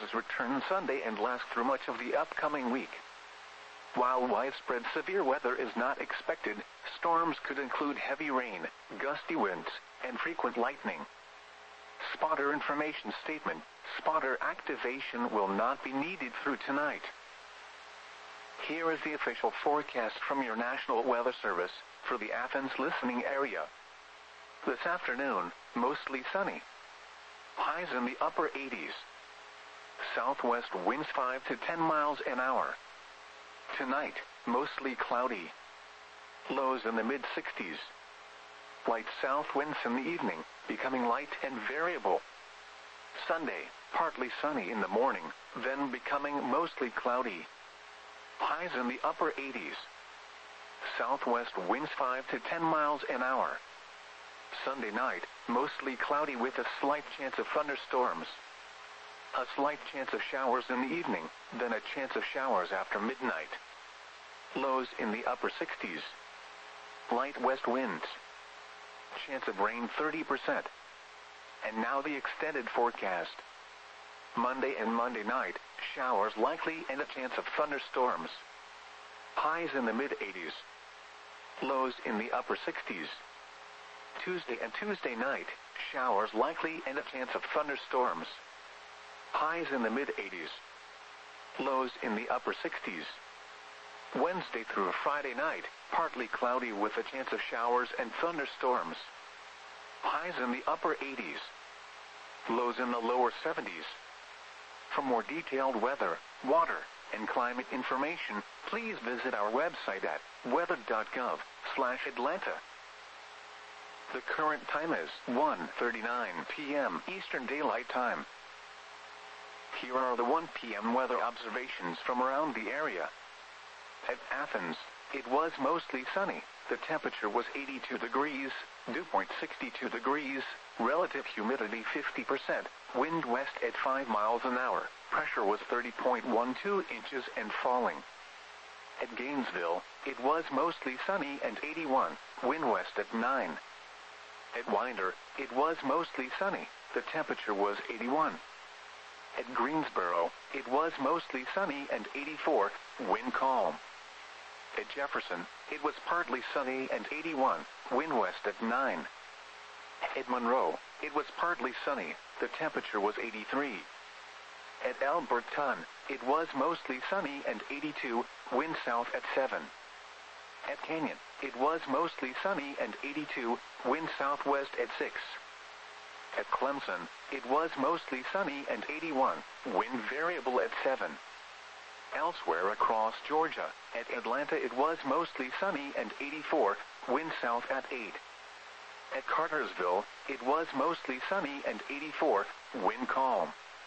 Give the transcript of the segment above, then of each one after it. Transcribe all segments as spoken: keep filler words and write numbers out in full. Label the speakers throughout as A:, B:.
A: return Sunday and last through much of the upcoming week. While widespread severe weather is not expected, storms could include heavy rain, gusty winds, and frequent lightning. Spotter information statement: spotter activation will not be needed through tonight. Here is the official forecast from your National Weather Service for the Athens listening area. This afternoon, mostly sunny. Highs in the upper eighties. Southwest winds five to ten miles an hour. Tonight, mostly cloudy. Lows in the mid sixties. Light south winds in the evening, becoming light and variable. Sunday, partly sunny in the morning, then becoming mostly cloudy. Highs in the upper eighties. Southwest winds five to ten miles an hour. Sunday night, mostly cloudy with a slight chance of thunderstorms. A slight chance of showers in the evening, then a chance of showers after midnight. Lows in the upper sixties. Light west winds. Chance of rain thirty percent. And now the extended forecast. Monday and Monday night, showers likely and a chance of thunderstorms. Highs in the mid eighties. Lows in the upper sixties. Tuesday and Tuesday night, showers likely and a chance of thunderstorms. Highs in the mid eighties. Lows in the upper sixties. Wednesday through Friday night, partly cloudy with a chance of showers and thunderstorms. Highs in the upper eighties. Lows in the lower seventies. For more detailed weather, water, and climate information, please visit our website at weather dot gov slash Atlanta. The current time is one thirty-nine p m Eastern Daylight Time. Here are the one p m weather observations from around the area. At Athens, it was mostly sunny. The temperature was eighty-two degrees, dew point sixty-two degrees, relative humidity fifty percent, wind west at five miles an hour, pressure was thirty point one two inches and falling. At Gainesville, it was mostly sunny and eighty-one, wind west at nine. At Winder, it was mostly sunny. The temperature was eighty-one. At Greensboro, it was mostly sunny and eighty-four, wind calm. At Jefferson, it was partly sunny and eighty-one, wind west at nine. At Monroe, it was partly sunny. The temperature was eighty-three. At Alberton, it was mostly sunny and eighty-two, wind south at seven. At Canyon, it was mostly sunny and eighty-two, wind southwest at six. At Clemson, it was mostly sunny and eighty-one, wind variable at seven. Elsewhere across Georgia, at Atlanta it was mostly sunny and eighty-four, wind south at eight. At Cartersville, it was mostly sunny and eighty-four, wind calm.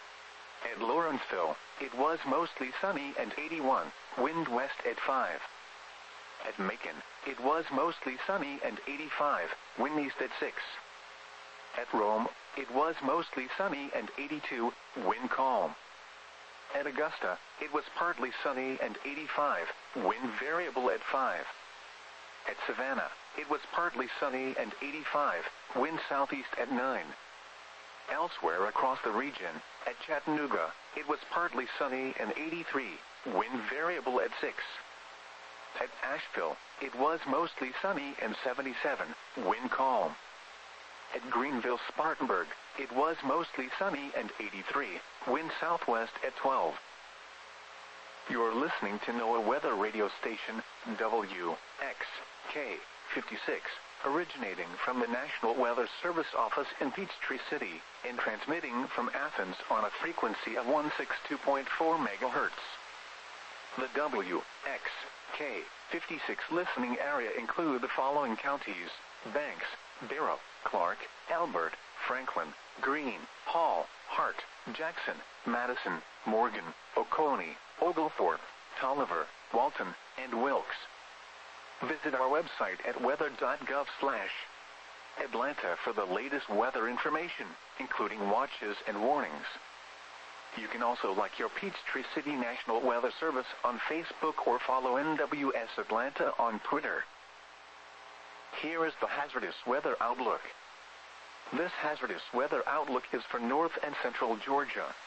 A: At Lawrenceville, it was mostly sunny and eighty-one, wind west at five. At Macon, it was mostly sunny and eighty-five, wind east at six. At Rome, it was mostly sunny and eighty-two, wind calm. At Augusta, it was partly sunny and eighty-five, wind variable at five. At Savannah, it was partly sunny and eighty-five, wind southeast at nine. Elsewhere across the region, at Chattanooga, it was partly sunny and eighty-three, wind variable at six. At Asheville, it was mostly sunny and seventy-seven, wind calm. At Greenville-Spartanburg, it was mostly sunny and eighty-three, wind southwest at twelve. You're listening to NOAA Weather Radio Station, W X K fifty-six, originating from the National Weather Service office in Peachtree City, and transmitting from Athens on a frequency of one sixty-two point four megahertz. The W X K fifty-six listening area include the following counties: Banks, Barrow, Clark, Elbert, Franklin, Greene, Hall, Hart, Jackson, Madison, Morgan, Oconee, Oglethorpe, Tolliver, Walton, and Wilkes. Visit our website at weather dot gov slash Atlanta for the latest weather information, including watches and warnings. You can also like your Peachtree City National Weather Service on Facebook or follow N W S Atlanta on Twitter. Here is the hazardous weather outlook. This hazardous weather outlook is for north and central Georgia.